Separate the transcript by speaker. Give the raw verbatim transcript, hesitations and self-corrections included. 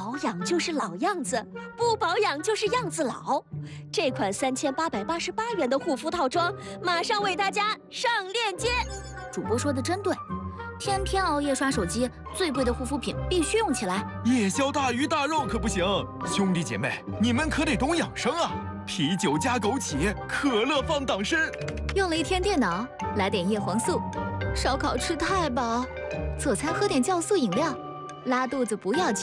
Speaker 1: 保养就是老样子，不保养就是样子老。这款三千八百八十八元的护肤套装，马上为大家上链接。
Speaker 2: 主播说的真对，天天熬夜刷手机，最贵的护肤品必须用起来。
Speaker 3: 夜宵大鱼大肉可不行，兄弟姐妹，你们可得懂养生啊！啤酒加枸杞，可乐放党参。
Speaker 2: 用了一天电脑，来点叶黄素。烧烤吃太饱，佐餐喝点酵素饮料，拉肚子不要紧。